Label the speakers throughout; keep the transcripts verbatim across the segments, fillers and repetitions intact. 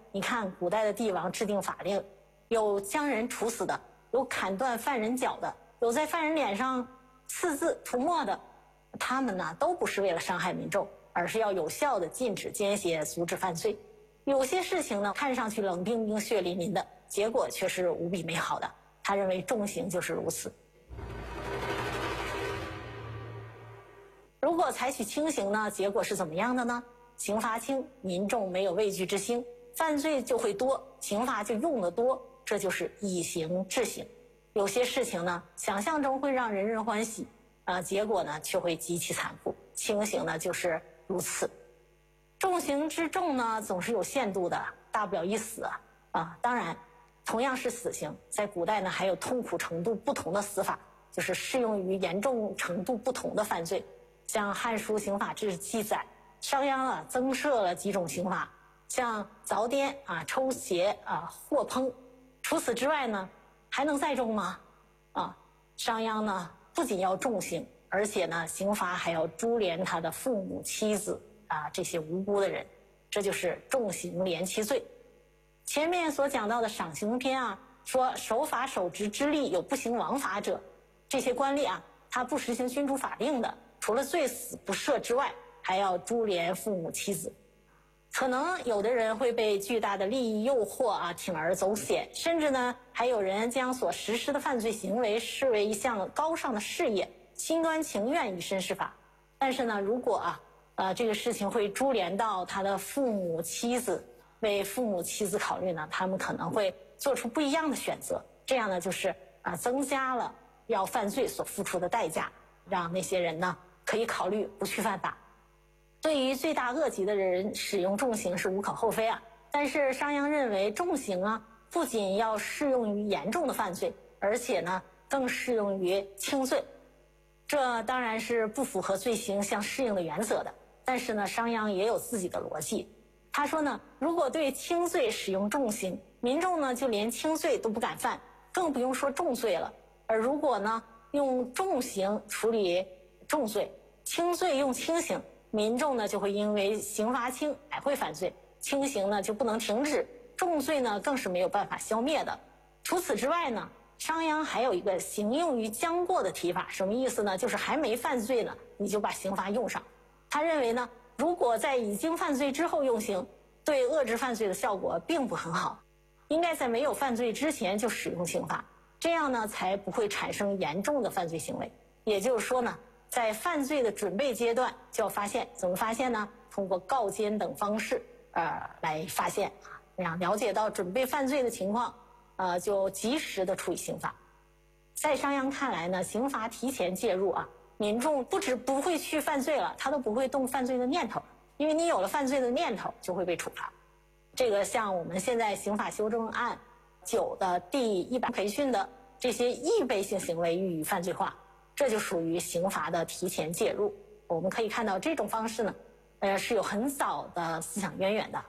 Speaker 1: 你看古代的帝王制定法令，有将人处死的，有砍断犯人脚的，有在犯人脸上刺字涂墨的，他们呢都不是为了伤害民众，而是要有效的禁止奸邪，阻止犯罪。有些事情呢看上去冷冰冰血淋淋的，结果却是无比美好的。他认为重刑就是如此。如果采取轻刑呢，结果是怎么样的呢？刑罚轻，民众没有畏惧之心，犯罪就会多，刑罚就用得多，这就是以刑治刑。有些事情呢，想象中会让人人欢喜，啊，结果呢却会极其残酷。轻刑呢就是如此。重刑之重呢，总是有限度的，大不了一死啊。啊，当然，同样是死刑，在古代呢还有痛苦程度不同的死法，就是适用于严重程度不同的犯罪。像《汉书刑法志》记载，商鞅啊增设了几种刑罚，像凿颠啊、抽鞋啊、获烹。除此之外呢，还能再重吗？啊，商鞅呢不仅要重刑，而且呢刑罚还要株连他的父母、妻子啊这些无辜的人，这就是重刑连妻罪。前面所讲到的赏刑篇啊，说守法守职之吏有不行王法者，这些官吏啊，他不实行君主法令的，除了罪死不赦之外，还要株连父母妻子。可能有的人会被巨大的利益诱惑啊，铤而走险，甚至呢还有人将所实施的犯罪行为视为一项高尚的事业，心甘情愿以身试法。但是呢，如果啊呃这个事情会株连到他的父母妻子，为父母妻子考虑呢，他们可能会做出不一样的选择，这样呢就是啊增加了要犯罪所付出的代价，让那些人呢可以考虑不去犯法。对于罪大恶极的人使用重刑是无可厚非啊，但是商鞅认为重刑啊不仅要适用于严重的犯罪，而且呢更适用于轻罪。这当然是不符合罪刑相适应的原则的，但是呢商鞅也有自己的逻辑。他说呢，如果对轻罪使用重刑，民众呢就连轻罪都不敢犯，更不用说重罪了。而如果呢用重刑处理重罪，轻罪用轻刑，民众呢就会因为刑罚轻还会犯罪，轻刑呢就不能停止，重罪呢更是没有办法消灭的。除此之外呢，商鞅还有一个刑用于将过的提法，什么意思呢？就是还没犯罪呢，你就把刑罚用上。他认为呢，如果在已经犯罪之后用刑，对遏制犯罪的效果并不很好，应该在没有犯罪之前就使用刑罚，这样呢才不会产生严重的犯罪行为。也就是说呢，在犯罪的准备阶段就要发现，怎么发现呢？通过告监等方式呃来发现啊，这样了解到准备犯罪的情况，呃就及时的处以刑罚。在商鞅看来呢，刑罚提前介入啊，民众不止不会去犯罪了，他都不会动犯罪的念头，因为你有了犯罪的念头就会被处罚。这个像我们现在刑法修正案九的第一百培训的这些易备性行为予以犯罪化，这就属于刑罚的提前介入。我们可以看到这种方式呢，呃，是有很早的思想渊源的。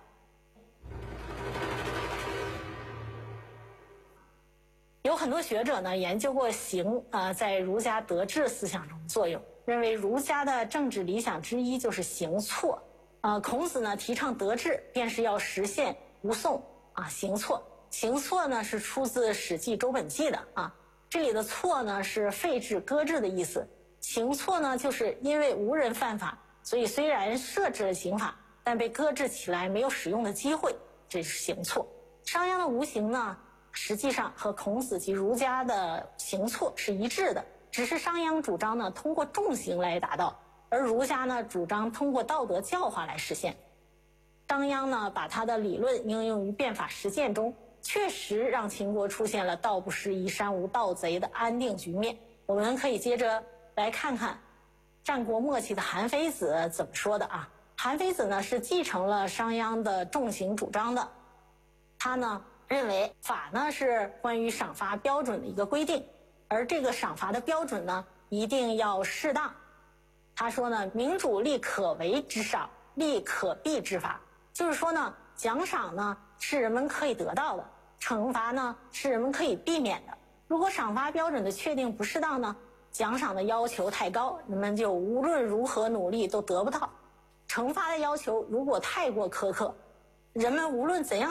Speaker 1: 有很多学者呢研究过刑呃在儒家德治思想中的作用，认为儒家的政治理想之一就是行错。呃，孔子呢提倡德治，便是要实现无讼啊行错。行错呢是出自《史记·周本纪》的啊。这里的错呢是废制搁置的意思，行错呢就是因为无人犯法，所以虽然设置了刑法，但被搁置起来没有使用的机会，这是行错。商鞅的无刑呢实际上和孔子及儒家的行错是一致的，只是商鞅主张呢通过重刑来达到，而儒家呢主张通过道德教化来实现。商鞅呢把他的理论应用于变法实践中，确实让秦国出现了道不拾遗山无盗贼的安定局面。我们可以接着来看看战国末期的韩非子怎么说的啊。韩非子呢是继承了商鞅的重刑主张的，他呢认为法呢是关于赏罚标准的一个规定，而这个赏罚的标准呢一定要适当。他说呢，民主立可为之赏，立可避之罚，就是说呢，奖赏呢是人们可以得到的，惩罚呢是人们可以避免的。如果赏罚标准的确定不适当呢，奖赏的要求太高，人们就无论如何努力都得不到；惩罚的要求如果太过苛刻，人们无论怎样